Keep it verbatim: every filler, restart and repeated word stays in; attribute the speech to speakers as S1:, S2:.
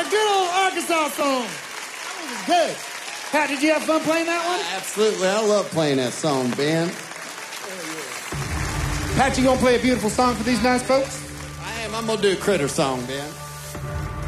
S1: good old Arkansas song. That was good. Pat, did you have fun playing that one?
S2: Uh, absolutely. I love playing that song, Ben.
S1: Pat, you gonna play a beautiful song for these nice folks?
S2: I am. I'm gonna do a critter song, Ben.